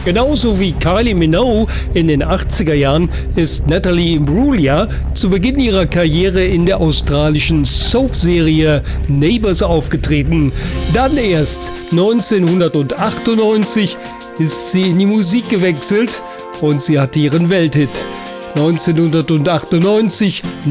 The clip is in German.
Genauso wie Kylie Minogue in den 80er Jahren ist Natalie Imbruglia zu Beginn ihrer Karriere in der australischen Soap-Serie Neighbours aufgetreten. Dann erst 1998 ist sie in die Musik gewechselt und sie hatte ihren Welthit. 1998